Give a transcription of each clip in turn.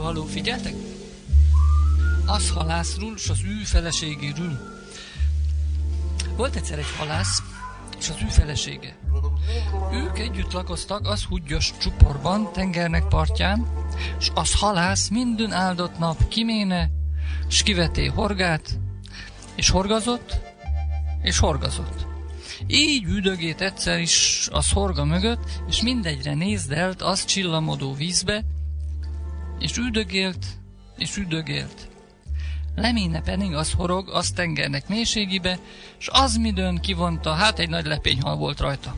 halló, figyeltek? Az halászról és az ő feleségéről. Volt egyszer egy halász és az ő felesége. Ők együtt lakoztak az húgyos csuporban, tengernek partján, s az halász minden áldott nap kiméne, s kiveté horgát, és horgazott, és horgazott. Így üdögét egyszer is a szorga mögött, és mindegyre nézdelt az csillamodó vízbe, és üdögélt, és üdögélt. Leméne pedig az horog, az tengernek mélységibe, s az midőn kivonta, hát egy nagy lepényhal volt rajta.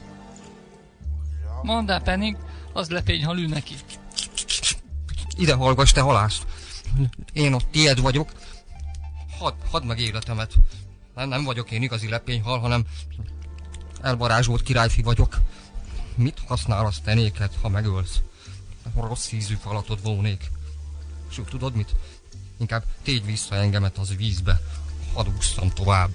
Mondá pedig, az lepényhal ül neki. Ide hallgass, te halász! Én ott tied vagyok. Hadd meg életemet. Nem vagyok én igazi lepényhal, hanem elvarázsolt királyfi vagyok. Mit használsz te néked, ha megölsz? Rossz ízű falatod volnék. És tudod mit? Inkább tégy vissza engemet az vízbe. Hadd ússzam tovább.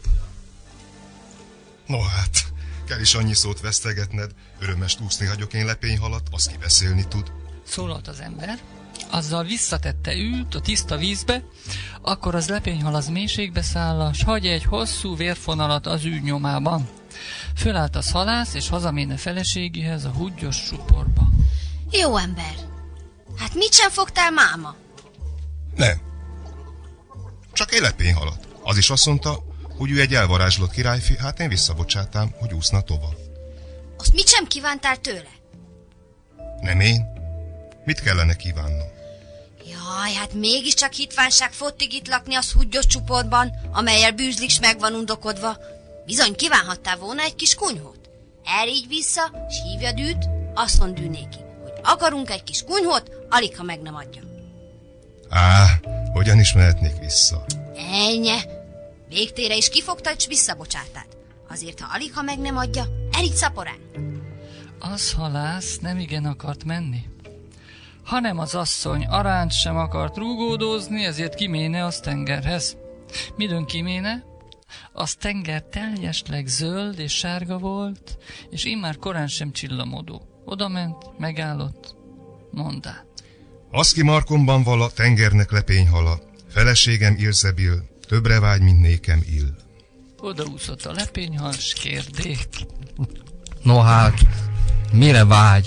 No hát, kell is annyi szót vesztegetned. Örömest úszni hagyok én lepényhalat, az ki beszélni tud. Szólalt az ember, azzal visszatette őt a tiszta vízbe, akkor az lepényhal az mélységbe száll, s hagyja egy hosszú vérfonalat az ő nyomában. Fölállt az halász, és hazaméne feleségéhez a húgyos csuporba. Jó ember, hát mit sem fogtál máma? Nem. Csak egy lepényhalat. Az is azt mondta, hogy ő egy elvarázslott királyfi, hát én visszabocsátám, hogy úszna tovább. Azt mit sem kívántál tőle? Nem én? Mit kellene kívánnom? Jaj, hát mégiscsak hitvánság fottig itt lakni az húgyos csuportban, amellyel bűzlik s meg van undokodva. Bizony kívánhattál volna egy kis kunyhót. Erígy vissza, s hívjad őt, azt mondd ő néki, hogy akarunk egy kis kunyhót, alig ha meg nem adja. Hogyan is mehetnék vissza? Ennyi. Végtére is kifogtad, s visszabocsátát. Azért, ha alig ha meg nem adja, erígy szaporán. Az halász nem igen akart menni, hanem az asszony aránt sem akart rúgódózni, ezért kiméne az tengerhez. Midőn kiméne, az tenger teljesleg zöld és sárga volt, és immár korán sem csillamodó. Odament, megállott, mondá. Az ki markomban vala, tengernek lepényhala, feleségem Ilzebil, többre vágy, mint nékem ill. Odaúszott a lepényhal, s kérdé. No hát, mire vágy?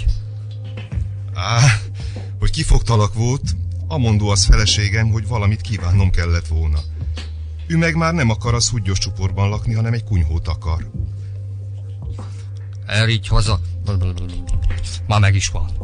Hogy kifogtalak volt, amondó az feleségem, hogy valamit kívánnom kellett volna. Ő meg már nem akar az húgyos csuportban lakni, hanem egy kunyhót akar. Erígy haza. Már meg is van.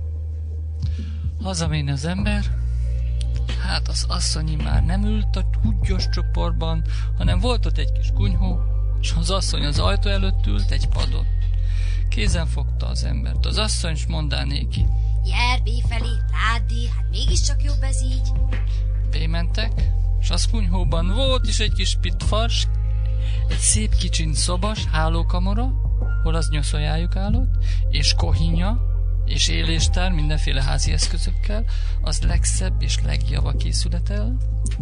Hazaméne az ember, hát az asszonyi már nem ült a húgyos csoportban, hanem volt ott egy kis kunyhó, és az asszony az ajtó előtt ült egy padon. Kézen fogta az embert az asszony, s mondá néki. Jár béfelé, láddi, hát mégiscsak jobb ez így. Bémentek, s az kunyhóban volt is egy kis pitfars, egy szép kicsin szobas hálókamara, hol az nyoszójájuk állott, és kohinja, és éléstár mindenféle házi eszközökkel, az legszebb és legjava készületel.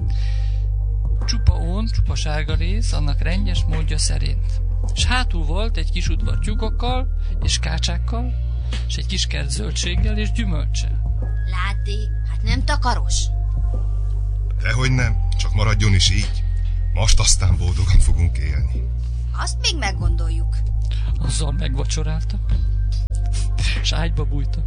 Csupa ón, csupa sárga rész, annak rendes módja szerint. S hátul volt egy kis udvar tyúkokkal és kácsákkal, és egy kis kert zöldséggel és gyümölccsel. Láddi, hát nem takaros? Dehogy nem, csak maradjon is így. Most aztán boldogan fogunk élni. Azt még meggondoljuk. Azzal megvacsoráltak, s ágyba bújtak.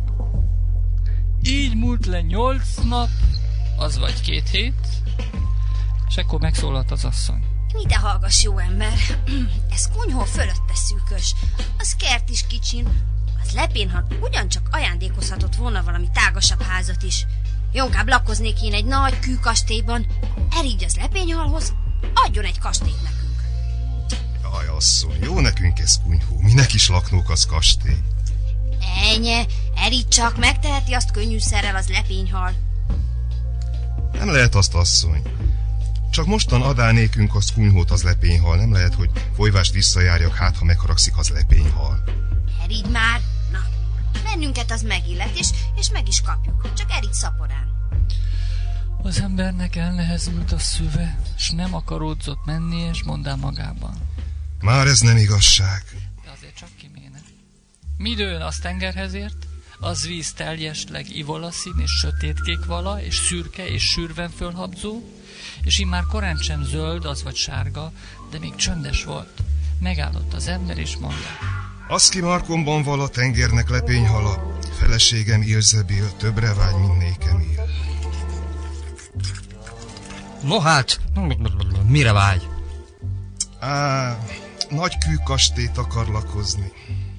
Így múlt le 8 nap, az vagy 2 hét, és ekkor megszólalt az asszony. Ide hallgass, jó ember, ez kunyhó fölötte szűkös, az kert is kicsin, az lepényhal ugyancsak ajándékozhatott volna valami tágasabb házat is. Jónkább lakoznék én egy nagy kőkastélyban, erígy az lepényhalhoz, adjon egy kastélyt nekünk. Jaj, asszony, jó nekünk ez kunyhó, minek is laknók az kastély. Ennyi, erígy csak, megteheti azt könnyűszerrel az lepényhal. Nem lehet azt, asszony. Csak mostan adá nékünk az kunyhót az lepényhal, nem lehet, hogy folyvást visszajárjak, hát ha megharagszik az lepényhal. Erígy már, na, bennünket az megillet, és meg is kapjuk, csak erígy szaporán. Az embernek elnehezült a szüve, s nem akaródzott menni, és mondá magában. Már ez nem igazság. De azért csak kiméne. Midőn az tengerhez ért, az víz teljesleg ivolaszín és sötétkék vala, és szürke és sűrven fölhabzó, és immár korán sem zöld, az vagy sárga, de még csöndes volt. Megállott az ember, és mondta: Az ki markomban val a tengernek lepényhala, feleségem Ilzebil többre vágy, mint nékem él. No hát, mire vágy? Nagy kőkastélyt akar lakozni.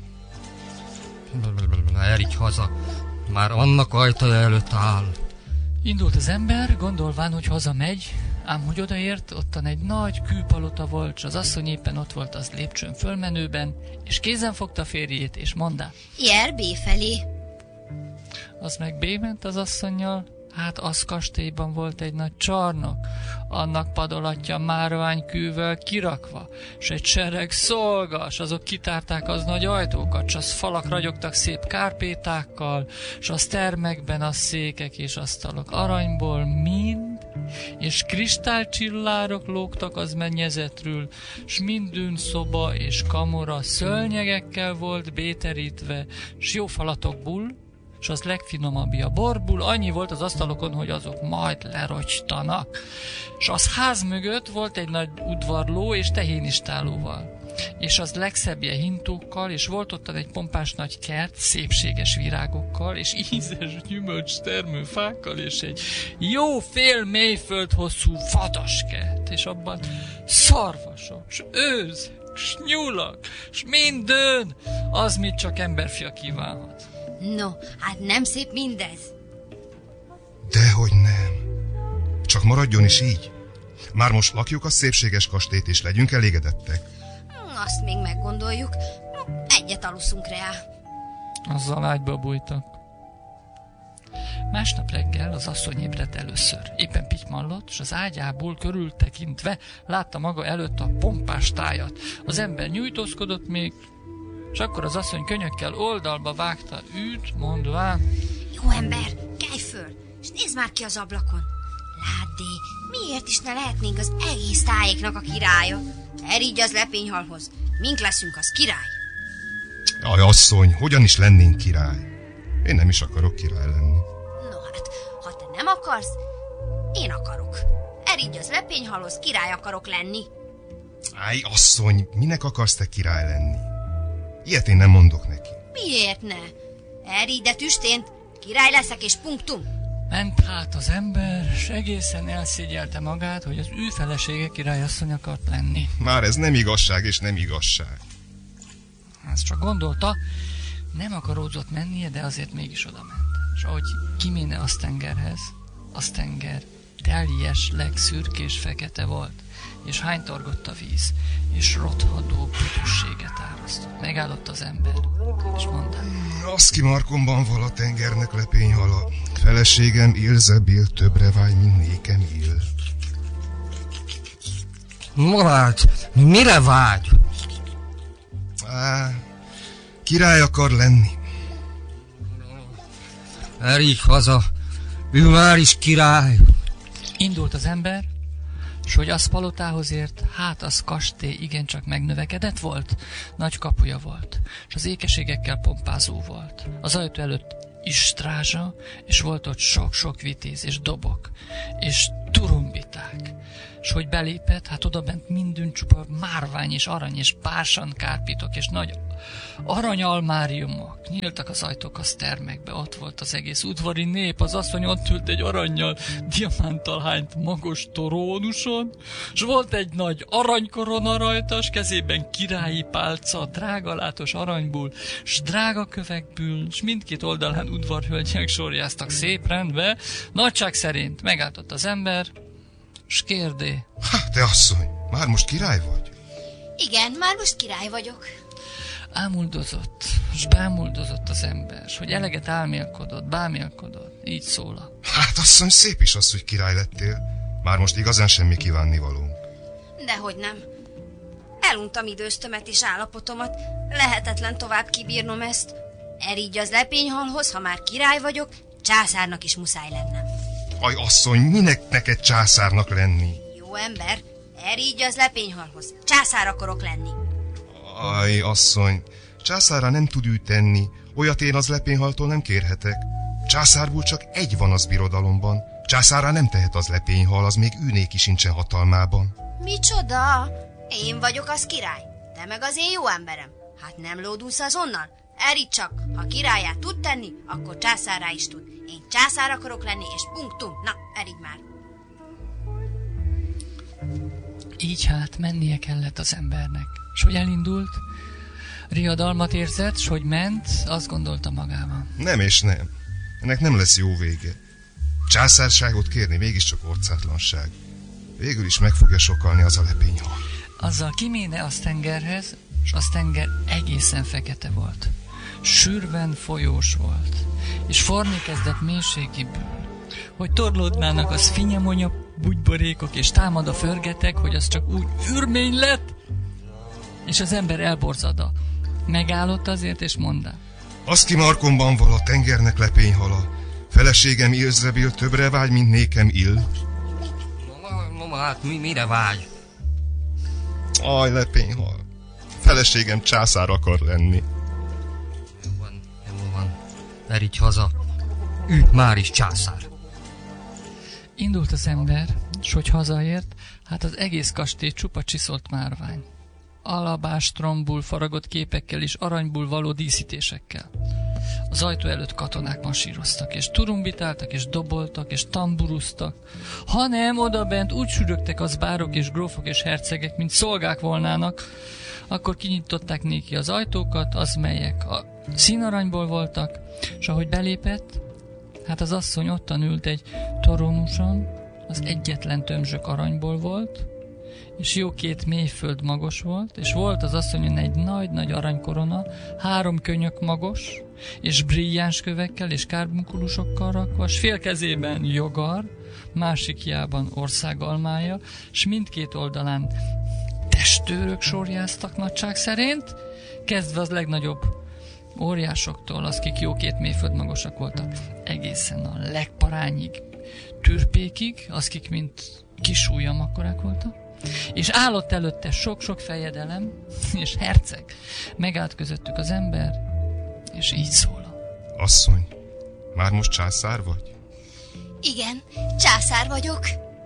Erígy haza, már annak ajtaja előtt áll. Indult az ember, gondolván, hogy hazamegy, ám hogy odaért, ottan egy nagy kőpalota volt, s az asszony éppen ott volt az lépcsőn fölmenőben, és kézen fogta férjét, és mondta: Jár B felé. Az meg bément az asszonnyal. Hát az kastélyban volt egy nagy csarnok, annak padolatja márványkővel kirakva, s egy sereg szolga, s azok kitárták az nagy ajtókat, s az falak ragyogtak szép kárpétákkal, s az termekben a székek és asztalok aranyból mind, és kristálycsillárok lógtak az mennyezetről, s mindün szoba és kamora szőnyegekkel volt béterítve, s jó falatokból, s az legfinomabbja borból, annyi volt az asztalokon, hogy azok majd lerogytanak. S az ház mögött volt egy nagy udvarló és tehénistálóval, és az legszebbje hintókkal, és volt ottan egy pompás nagy kert, szépséges virágokkal, és ízes gyümölcs termő fákkal, és egy jó fél mélyföld hosszú vadaskert, és abban szarvasok, s őzek, s nyulak, s mindön, az, mit csak emberfia kívánhat. No, hát nem szép mindez? Dehogy nem. Csak maradjon is így. Már most lakjuk a szépséges kastélyt, és legyünk elégedettek. Azt még meggondoljuk. Egyet aluszunk rá. Azzal ágyba bújtak. Másnap reggel az asszony ébredt először. Éppen pitymallott, és az ágyából körültekintve látta maga előtt a pompás tájat. Az ember nyújtózkodott még, és akkor az asszony könyökkel oldalba vágta őt, mondván: Jó ember, kelj föl, és nézd már ki az ablakon. Ládd, miért is ne lehetnénk az egész tájéknak a királya? Erígy az lepényhalhoz, mink leszünk az király. Aj, asszony, hogyan is lennénk király? Én nem is akarok király lenni. No hát, ha te nem akarsz, én akarok. Erígy az lepényhalhoz, király akarok lenni. Áj, asszony, minek akarsz te király lenni? Ilyet én nem mondok neki. Miért ne? Erígy, de tüstént, király leszek és punktum. Ment hát az ember, s egészen elszégyelte magát, hogy az ő felesége királyasszony akart lenni. Már ez nem igazság és nem igazság. Ezt csak gondolta, nem akaródzott mennie, de azért mégis oda ment. És ahogy kiméne az tengerhez, az tenger teljesleg szürkés fekete volt, és hánytorgott a víz, és rothadó büdösséget árasztott. Megállott az ember, és mondta: Az ki markomban val a tengernek lepényhala, feleségem Ilzebil többre vágy, mint nékem él. No hát, mire vágy? Király akar lenni. Erígy haza, ő már is király. Indult az ember, s hogy az palotához ért, hát az kastély igencsak megnövekedett volt, nagy kapuja volt, s az ékeségekkel pompázó volt. Az ajtó előtt is strázsa, és volt ott sok-sok vitéz, és dobok, és turumbiták. S hogy belépett, hát oda bent mindün csupa márvány és arany és bársan kárpitok, és nagy aranyalmáriumok. Nyíltak az ajtók az termekbe, ott volt az egész udvari nép, az asszony ott ült egy arannyal, diamántal hányt magos trónuson, s volt egy nagy aranykorona rajta, s kezében királyi pálca, drágalátos aranyból, s drága kövekből, s mindkét oldalán udvarhölgyek sorjáztak szép rendbe. Nagyság szerint megállt az ember, s kérdé: Te asszony, már most király vagy? Igen, már most király vagyok. Ámuldozott, s bámuldozott az ember, s hogy eleget álmélkodott, bámélkodott, így szólal: Hát asszony, szép is az, hogy király lettél. Már most igazán semmi kívánnivalónk. Dehogy nem. Eluntam időztömet és állapotomat, lehetetlen tovább kibírnom ezt. Erígy az lepényhalhoz, ha már király vagyok, császárnak is muszáj lennem. Aj, asszony, minek neked császárnak lenni? Jó ember, erígy az lepényhalhoz, császár akarok lenni. Aj, asszony, császárra nem tud ő tenni, Olyat én az lepényhaltól nem kérhetek. Császárból csak egy van az birodalomban. Császárrá nem tehet az lepényhal, az még ő néki sincsen hatalmában. Micsoda? Én vagyok az király, te meg az én jó emberem. Hát nem lódulsz azonnal? Erígy csak, ha királyát tud tenni, akkor császárrá is tud. Én császár akarok lenni, és punktum. Na, erígy már. Így hát mennie kellett az embernek. S hogy elindult, riadalmat érzett, s hogy ment, azt gondolta magában. Nem és nem. Ennek nem lesz jó vége. Császárságot kérni mégiscsak orcátlanság. Végül is meg fogja sokalni az a lepényhal. Azzal kiméne az tengerhez, s az tenger egészen fekete volt. Sűrben folyós volt, és forni kezdett mélységiből. Hogy torlódnának az finyemonya bugyborékok, és támad a förgetek, hogy az csak úgy ürmény lett, és az ember elborzada. Megállott azért, és mondta. Az ki markomban val a tengernek lepényhala. Feleségem Ilzebil többre vágy, mint nékem ill. No, hát mire vágy? Aj, lepényhal. Feleségem császár akar lenni. Jó van. Erígy haza. Ő már is császár. Indult az ember, s hogy hazaért, hát az egész kastély csupa csiszolt márvány. Alabástromból faragott képekkel és aranyból való díszítésekkel. Az ajtó előtt katonák masíroztak, és turumbitáltak, és doboltak, és tamburuztak, hanem odabent úgy sürögtek az bárok és grófok és hercegek, mint szolgák volnának. Akkor kinyitották néki az ajtókat, az melyek a színaranyból voltak, és ahogy belépett, hát az asszony ottan ült egy toronuson, az egyetlen tömzsök aranyból volt, és jó 2 mélyföld magos volt, és volt az asszonyon egy nagy-nagy aranykorona, 3 könyök magos, és brilliáns kövekkel és kárbunkulosokkal rakva, s fél kezében jogar, másikjában országalmája, s mindkét oldalán testőrök sorjáztak nagyság szerint, kezdve az legnagyobb óriásoktól, azkik jó 2 mélyföld magasak voltak, egészen a legparányig, türpékig, azkik mint kis ujjam akkorák voltak, és állott előtte sok-sok fejedelem, és herceg. Megállt közöttük az ember, és így szólal. Asszony, már most császár vagy? Igen, császár vagyok.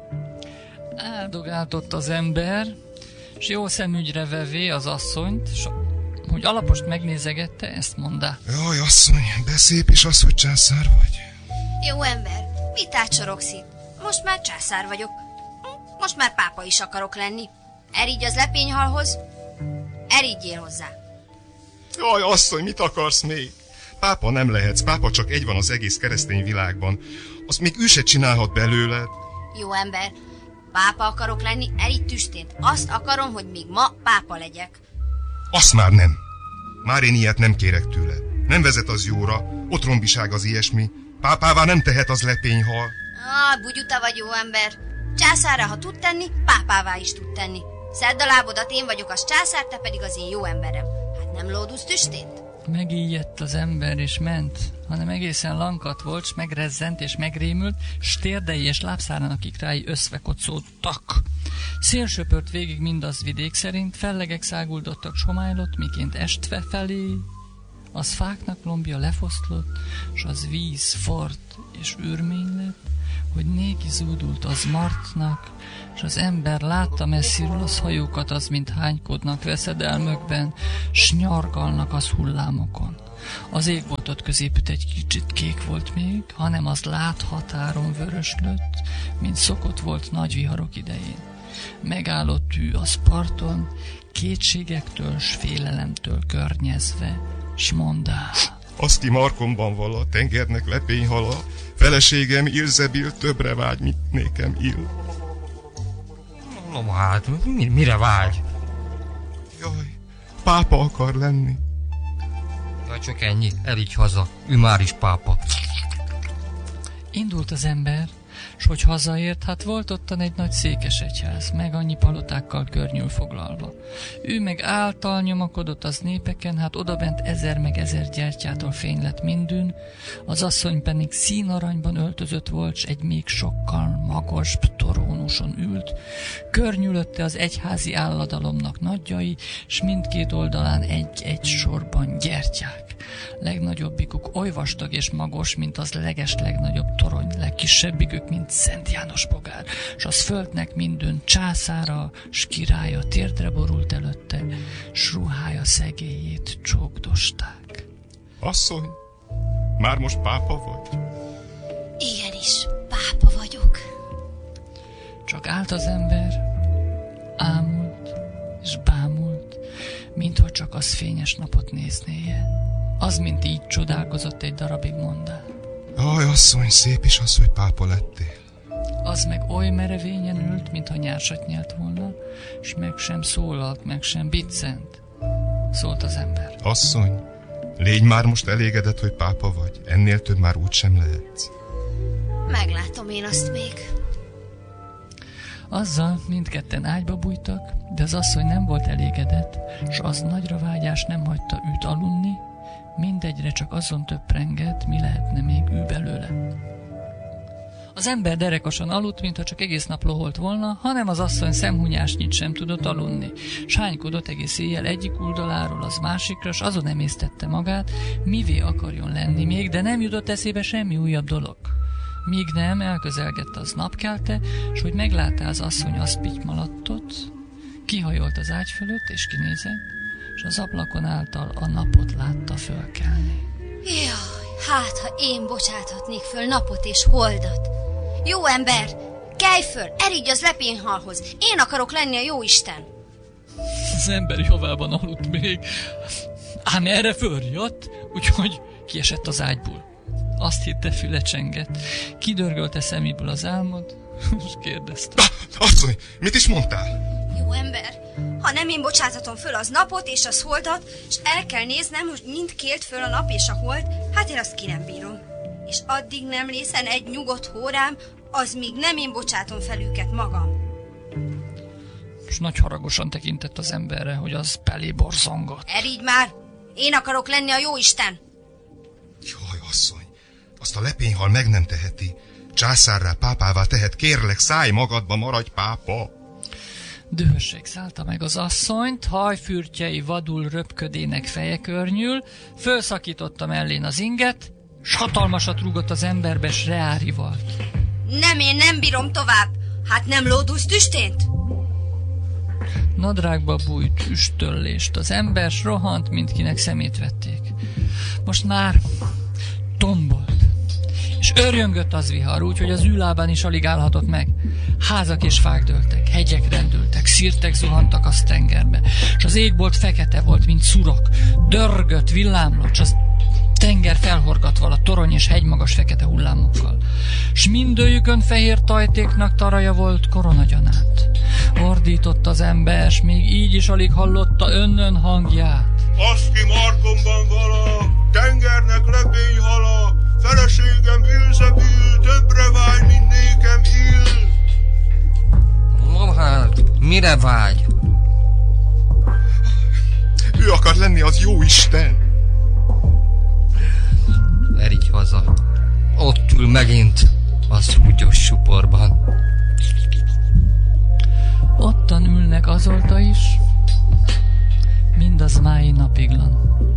Áldogáltott az ember, és jó szemügyre vevé az asszonyt, s hogy alapost megnézegette, ezt mondta. Jaj, asszony, de szép is az, hogy császár vagy. Jó ember, mit átsorogsz itt? Most már császár vagyok. Most már pápa is akarok lenni. Erígy az lepényhalhoz, erígyél hozzá. Jaj, asszony, mit akarsz még? Pápa nem lehetsz, pápa csak egy van az egész keresztény világban. Azt még ő se csinálhat belőled. Jó ember, pápa akarok lenni, erígy tüstént. Azt akarom, hogy még ma pápa legyek. Azt már nem. Már én ilyet nem kérek tőle. Nem vezet az jóra, otrombiság az ilyesmi. Pápává nem tehet az lepényhal. Bugyuta vagy, jó ember. Császárra, ha tud tenni, pápává is tud tenni. Szedd a lábodat, én vagyok az császár, te pedig az én jó emberem. Hát nem lódulsz tüstént? Megijedt az ember, és ment, hanem egészen lankat volt, s megrezzent, és megrémült, s térdei és lábszárának ikrái összvekocódtak. Szél söpört végig mindaz vidék szerint, fellegek száguldottak, s homálylott, miként estve felé. Az fáknak lombja lefoszlott, s az víz fort és ürmény lett, hogy néki zúdult az martnak, s az ember látta messziről az hajókat, az mint hánykodnak veszedelmökben, s nyargalnak az hullámokon. Az égboltot középütt egy kicsit kék volt még, hanem az láthatáron vöröslött, mint szokott volt nagy viharok idején. Megállott ő az parton, kétségektől s félelemtől környezve, s mondá. Az ki markomban val a tengernek lepényhala, feleségem Ilzebil többre vágy, mint nékem ill. No hát, mire vágy? Jaj, pápa akar lenni. Jaj, csak ennyi, erígy haza, ő már is pápa. Indult az ember, S hogy hazaért, hát volt ottan egy nagy székesegyház, meg annyi palotákkal környül foglalva. Ő meg által nyomakodott az népeken, hát odabent 1000 meg 1000 gyertyától fény lett mindün, az asszony pedig színaranyban öltözött volt, s egy még sokkal magasbb trónuson ült, környülötte az egyházi álladalomnak nagyjai, s mindkét oldalán egy-egy sorban gyertyák. Legnagyobbikuk oly vastag és magos, mint az legnagyobb torony, legkisebbikük, mint Szent János bogár, s az földnek mindön császára, s királya térdre borult előtte, s ruhája szegélyét csókdosták. Asszony, már most pápa vagy? Igenis, pápa vagyok. Csak állt az ember, ámult és bámult, minthogy csak az fényes napot néznéje. Az, mint így csodálkozott egy darabig mondá. Aj, asszony, szép is az, hogy pápa lettél. Az meg oly merevényen ült, mintha nyársat nyelt volna, s meg sem szólalt, meg sem biccent. Szólt az ember. Asszony, légy már most elégedett, hogy pápa vagy. Ennél több már úgy sem lehetsz. Meglátom én azt még. Azzal mindketten ágyba bújtak, de az asszony nem volt elégedett, s az nagyra vágyás nem hagyta őt aludni, mindegyre csak azon töprengett, mi lehetne még ő belőle. Az ember derekosan aludt, mintha csak egész nap loholt volna, hanem az asszony szemhunyásnyit sem tudott aludni. Sánykodott egész éjjel egyik oldaláról az másikra, s azon emésztette magát, mivé akarjon lenni még, de nem jutott eszébe semmi újabb dolog. Míg nem, elközelgett az napkelte, s hogy meglátta az asszony azt pitymalattot, kihajolt az ágy fölött, és kinézett, s az ablakon által a napot látta fölkelni. Jaj, hát ha én bocsáthatnék föl napot és holdat. Jó ember, kelj föl, erígy az lepényhalhoz, én akarok lenni a jóisten. Az ember javában aludt még, ám erre fölriadt, úgyhogy kiesett az ágyból. Azt hitte, füle csengett, kidörgölte szeméből az álmod, és kérdezte. Asszony, mit is mondtál? Jó ember, ha nem én bocsáthatom föl az napot és az holdat, és el kell néznem, hogy mind kélt föl a nap és a hold, hát én azt ki nem bírom. És addig nem lészen egy nyugodt hórám, az míg nem én bocsátom fel őket magam. És nagy haragosan tekintett az emberre, hogy az belé borzongott. Erígy már, én akarok lenni a jóisten. Jaj, asszony, azt a lepényhal meg nem teheti. Császárrá, pápává tehet, kérlek, szállj magadba, maradj pápa. Dühösség szállta meg az asszonyt, hajfürtjei vadul röpködének feje környül, fölszakította mellén az inget, s hatalmasat rúgott az emberbe, s reárivalt. Nem, én nem bírom tovább, hát nem lódulsz tüstént? Nadrágba bújt üstöllést az ember, s rohant, mindkinek szemét vették. Most már tombolt, és örjöngött az vihar, úgy, hogy az űlábán is alig állhatott meg. Házak és fák dőltek, hegyek rendültek, szirtek zuhantak az tengerbe, és az égbolt fekete volt, mint szurok, dörgött, villámlott, s az tenger felhorgatva a torony és hegymagas fekete hullámokkal. S mindőjükön fehér tajtéknak taraja volt koronagyanát. Ordított az ember, s még így is alig hallotta önnön hangját. Azt ki markomban vala, tengernek lepényhala, feleségem Ilzebil, többre vágy, mint nékem ill. Hát, mire vágy? Ő akar lenni az jó Isten. Erígy haza. Ott ül megint az húgyos suporban. Ottan ülnek azóta is, mindaz mái napiglan.